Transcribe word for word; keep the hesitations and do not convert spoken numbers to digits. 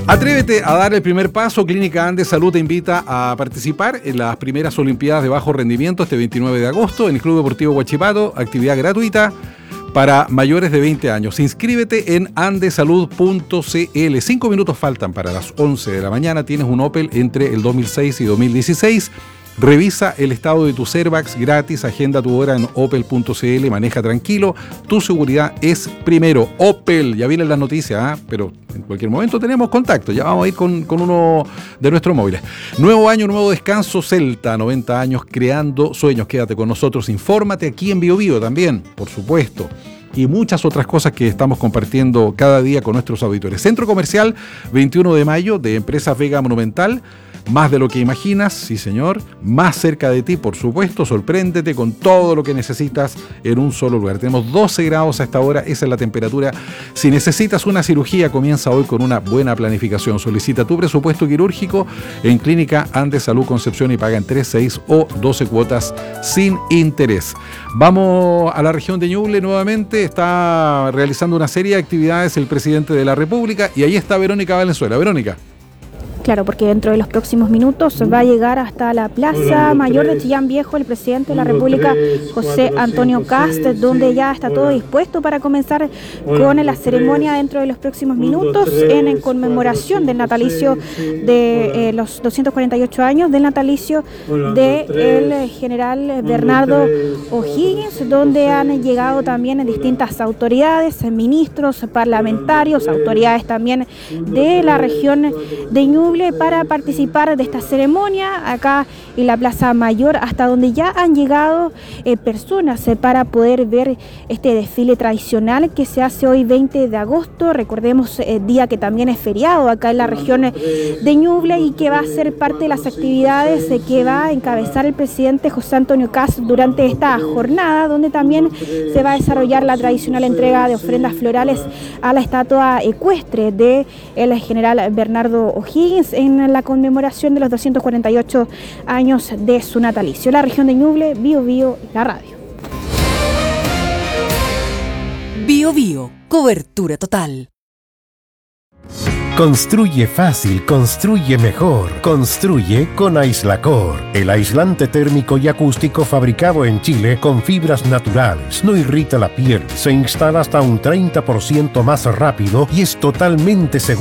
Atrévete a dar el primer paso. Clínica Andes Salud te invita a participar en las primeras Olimpiadas de Bajo Rendimiento este veintinueve de agosto en el Club Deportivo Huachipato. Actividad gratuita para mayores de veinte años. Inscríbete en andesalud punto c l. Cinco minutos faltan para las once de la mañana. Tienes un Opel entre el dos mil seis y dos mil dieciséis. Revisa el estado de tu Cervax gratis, agenda tu hora en opel punto c l, maneja tranquilo, tu seguridad es primero. Opel, ya vienen las noticias, ¿eh? Pero en cualquier momento tenemos contacto, ya vamos a ir con, con uno de nuestros móviles. Nuevo año, nuevo descanso, Celta, noventa años creando sueños. Quédate con nosotros, infórmate aquí en Bio Bio también, por supuesto. Y muchas otras cosas que estamos compartiendo cada día con nuestros auditores. Centro Comercial veintiuno de mayo de Empresas Vega Monumental. Más de lo que imaginas, sí señor, más cerca de ti, por supuesto. Sorpréndete con todo lo que necesitas en un solo lugar. Tenemos doce grados a esta hora, esa es la temperatura. Si necesitas una cirugía, comienza hoy con una buena planificación. Solicita tu presupuesto quirúrgico en Clínica Andes Salud Concepción y paga en tres, seis o doce cuotas sin interés. Vamos a la región de Ñuble nuevamente. Está realizando una serie de actividades el presidente de la República y ahí está Verónica Valenzuela. Verónica. Claro, porque dentro de los próximos minutos va a llegar hasta la Plaza Mayor de Chillán Viejo el presidente de la República, José Antonio Kast, donde ya está todo dispuesto para comenzar con la ceremonia dentro de los próximos minutos en conmemoración del natalicio de eh, los doscientos cuarenta y ocho años del natalicio del general Bernardo O'Higgins, donde han llegado también distintas autoridades, ministros, parlamentarios, autoridades también de la región de Ñuble, para participar de esta ceremonia acá en la Plaza Mayor, hasta donde ya han llegado eh, personas eh, para poder ver este desfile tradicional que se hace hoy veinte de agosto. Recordemos el eh, día que también es feriado acá en la región de Ñuble y que va a ser parte de las actividades eh, que va a encabezar el presidente José Antonio Kast durante esta jornada, donde también se va a desarrollar la tradicional entrega de ofrendas florales a la estatua ecuestre de el general Bernardo O'Higgins en la conmemoración de los doscientos cuarenta y ocho años de su natalicio. La región de Ñuble, Bio Bio, la radio. Bio Bio, cobertura total. Construye fácil, construye mejor. Construye con Aislacor, el aislante térmico y acústico fabricado en Chile con fibras naturales. No irrita la piel, se instala hasta un treinta por ciento más rápido y es totalmente seguro.